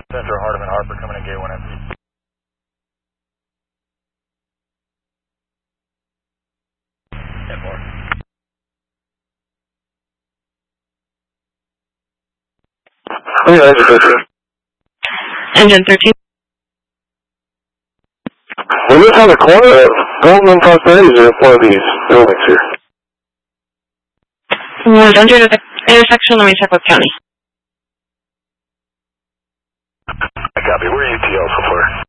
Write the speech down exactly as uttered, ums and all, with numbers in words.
Central Hardeman Harper coming in gate one empty. ten four. Yeah, engine thirteen. Engine thirteen. We live on the corner of Golden and Prosperity in one of these buildings here. Was under the intersection. Let me check with county. I copy. Where are you T L so far?